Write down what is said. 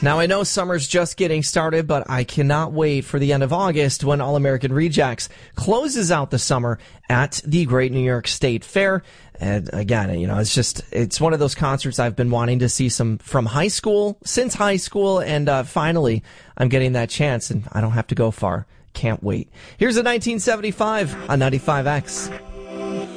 Now, I know summer's just getting started, but I cannot wait for the end of August when All-American Rejects closes out the summer at the Great New York State Fair. And again, it's one of those concerts I've been wanting to see since high school, and finally I'm getting that chance, and I don't have to go far. Can't wait. Here's a 1975 on 95X.